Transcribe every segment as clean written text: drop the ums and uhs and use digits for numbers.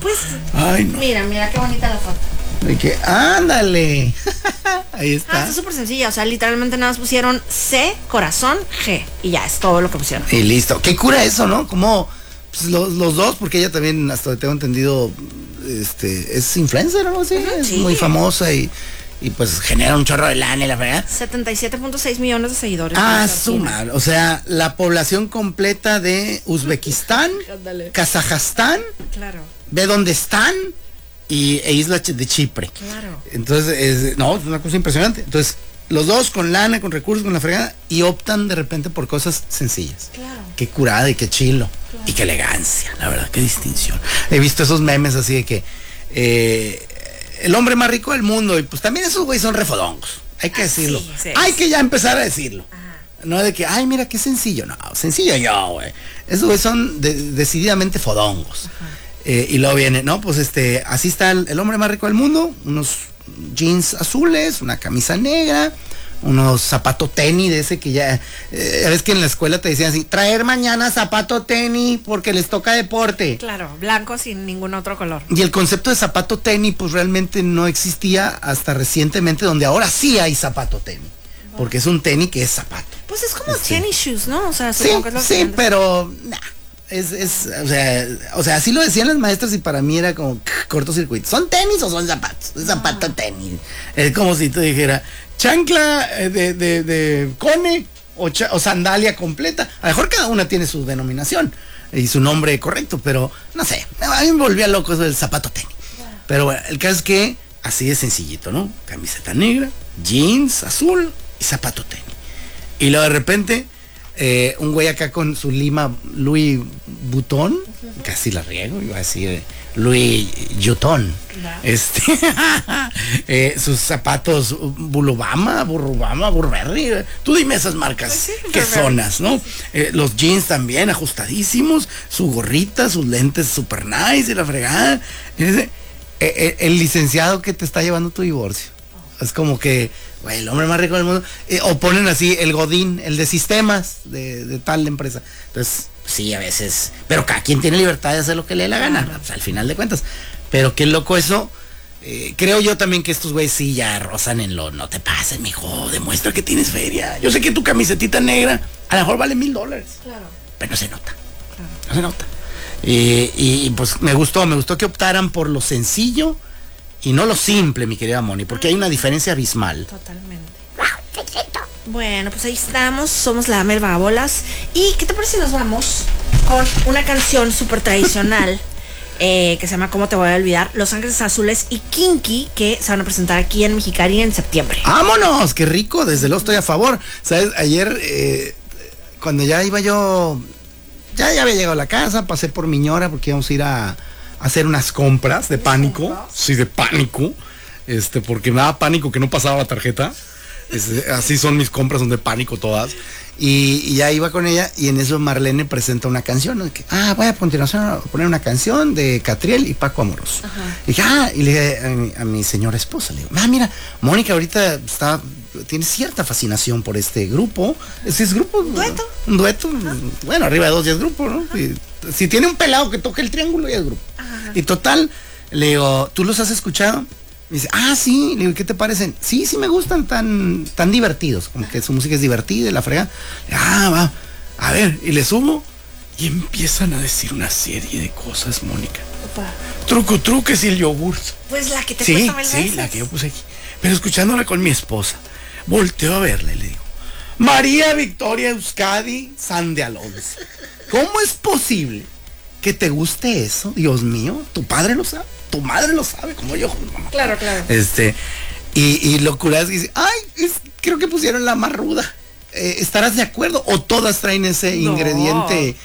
Pues, Ay, no. mira qué bonita la foto. De que, ándale. Ahí está. Está súper sencilla, o sea, literalmente nada más pusieron C, corazón, G, y ya, es todo lo que pusieron. Y listo. ¿Qué cura eso, no? Como pues, los dos, porque ella también, hasta donde tengo entendido, es influencer o algo así. Es sí. muy famosa y pues genera un chorro de lana y la verdad. 77.6 millones de seguidores. Ah, sumar. O sea, la población completa de Uzbekistán, Ándale. Kazajstán, Claro, ve dónde están e isla de Chipre. claro. Entonces, es una cosa impresionante. Entonces, los dos con lana, con recursos, con la fregada, y optan de repente por cosas sencillas. Claro. Qué curada y qué chilo. Claro. Y qué elegancia, la verdad, qué distinción. He visto esos memes así de que el hombre más rico del mundo, y pues también esos güeyes son refodongos. Hay que decirlo. Sí. Hay que ya empezar a decirlo. Ajá. No de que, ay, mira qué sencillo. No, sencillo yo, güey. Esos güeyes son decididamente fodongos. Y luego viene, ¿no? Pues así está el hombre más rico del mundo, unos jeans azules, una camisa negra, unos zapatos tenis de ese que ya ves que en la escuela te decían así, traer mañana zapato tenis porque les toca deporte. Claro, blanco sin ningún otro color. Y el concepto de zapato tenis pues realmente no existía hasta recientemente, donde ahora sí hay zapato tenis, porque es un tenis que es zapato. Pues es como tennis shoes, ¿no? O sea, Sí, supongo que es lo sí, que pero nah, o sea, así lo decían las maestras y para mí era como cortocircuito. ¿Son tenis o son zapatos? Es zapato tenis. Es como si te dijera chancla de cone o sandalia completa. A lo mejor cada una tiene su denominación y su nombre correcto, pero no sé, a mí me volvía loco eso del zapato tenis. Pero bueno, el caso es que así de sencillito, ¿no? Camiseta negra, jeans azul y zapato tenis. Y luego de repente un güey acá con su lima Louis Vuitton, casi la riego, iba a decir Louis Vuitton, sus zapatos Burubama, Burberry, tú dime esas marcas, pues sí, qué Burberry. zonas, ¿no? Los jeans también ajustadísimos, su gorrita, sus lentes super nice y la fregada. El licenciado que te está llevando tu divorcio. Es como que, güey, el hombre más rico del mundo. O ponen así el godín, el de sistemas de tal empresa. Entonces, sí, a veces. Pero cada quien tiene libertad de hacer lo que le dé la gana, pues, al final de cuentas. Pero qué loco eso. Creo yo también que estos güeyes sí ya rozan en lo. No te pases, mijo. Demuestra que tienes feria. Yo sé que tu camisetita negra a lo mejor vale $1,000. Claro. Pero no se nota. Claro. No se nota. Y pues me gustó que optaran por lo sencillo y no lo simple, mi querida Moni, porque hay una diferencia abismal. Totalmente. Bueno, pues ahí estamos, somos la Mel Vagabolas. ¿Y qué te parece si nos vamos con una canción súper tradicional que se llama ¿Cómo te voy a olvidar? Los Ángeles Azules y Kinky, que se van a presentar aquí en Mexicali en septiembre. ¡Vámonos! ¡Qué rico! Desde luego estoy a favor. ¿Sabes? Ayer, cuando ya iba yo, ya había llegado a la casa, pasé por Miñora porque íbamos a ir a hacer unas compras de pánico. Sí, de pánico. Porque me daba pánico que no pasaba la tarjeta. Así son mis compras, son de pánico todas. Y ya iba con ella y en eso Marlene presenta una canción, ¿no? Que, voy a continuación a poner una canción de Catriel y Paco Amoroso. Y dije, y le dije a mi señora esposa, le digo, mira, Mónica ahorita tiene cierta fascinación por este grupo. ¿Es grupo? ¿Dueto? Un dueto. Bueno, arriba de 2 ya es grupo, ¿no? Si tiene un pelado que toque el triángulo, ya es grupo. Y total, le digo, ¿tú los has escuchado? Me dice, sí, le digo, ¿qué te parecen? Sí, me gustan, tan divertidos, como que su música es divertida y la frega. Va, a ver, y le subo y empiezan a decir una serie de cosas, Mónica. Opa. Truques y el yogur. Pues la que te Sí, cuesta mil sí, veces. la que yo puse aquí. Pero escuchándola con mi esposa, volteo a verla y le digo, María Victoria Euskadi San de Alonso, ¿cómo es posible que te guste eso? Dios mío, tu padre lo sabe, tu madre lo sabe, como yo, mamá. Claro, claro. Y locura es que dice, creo que pusieron la más ruda. ¿Estarás de acuerdo? ¿O todas traen ese ingrediente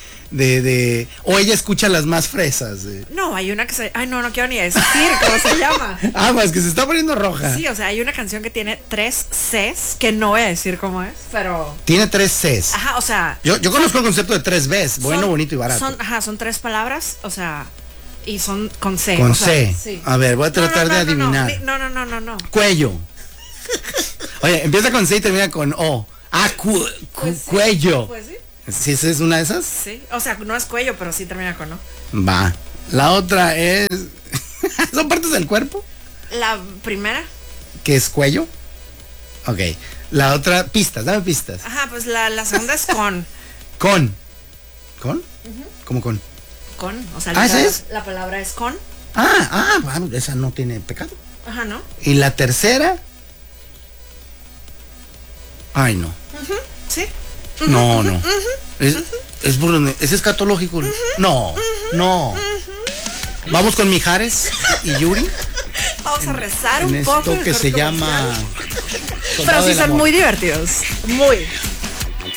o ella escucha las más fresas? No, hay una que no quiero ni decir cómo se llama. Pues que se está poniendo roja. Sí, o sea, hay una canción que tiene 3 Cs, que no voy a decir cómo es, pero... Tiene 3 Cs. Ajá, o sea... Yo conozco el concepto de 3 Bs, bueno, bonito y barato. Son 3 palabras, o sea, y son con C. Con o sea, C. Sí. A ver, voy a tratar de adivinar. No. Cuello. Oye, empieza con C y termina con O. Pues sí, cuello. Pues sí. ¿Sí esa es una de esas? Sí, o sea, no es cuello, pero sí termina con O. Va. La otra es... ¿Son partes del cuerpo? La primera. ¿Que es cuello? Ok. La otra, pistas, dame pistas. Ajá, pues la segunda es con. ¿Con? ¿Cómo con? Con, o sea, ¿esa es? la palabra es con. Bueno, esa no tiene pecado. Ajá, ¿no? ¿Y la tercera? Ay, no. Sí. No. Es escatológico. No. Vamos con Mijares y Yuri. Vamos a rezar un en poco. esto que se llama... Pero sí son muy divertidos. Muy.